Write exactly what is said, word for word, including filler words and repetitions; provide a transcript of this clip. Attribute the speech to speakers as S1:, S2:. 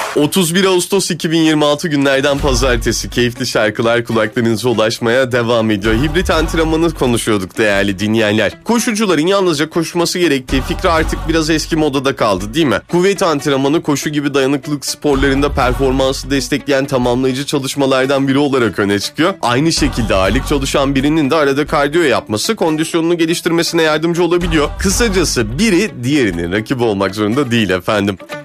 S1: otuz bir Ağustos iki bin yirmi altı günlerden pazartesi, keyifli şarkılar kulaklarınıza ulaşmaya devam ediyor. Hibrit antrenmanı konuşuyorduk değerli dinleyenler. Koşucuların yalnızca koşması gerektiği fikri artık biraz eski modada kaldı değil mi? Kuvvet antrenmanı koşu gibi dayanıklılık sporlarında performansı destekleyen tamamlayıcı çalışmalardan biri olarak öne çıkıyor. Aynı şekilde ağırlık çalışan birinin de arada kardiyo yapması kondisyonunu geliştirmesine yardımcı olabiliyor. Kısacası biri diğerinin rakibi olmak zorunda değil efendim.